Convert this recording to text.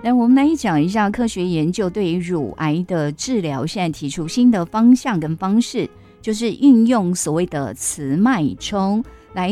来，我们来讲一下科学研究对于乳癌的治疗，现在提出新的方向跟方式，就是运用所谓的雌脉冲。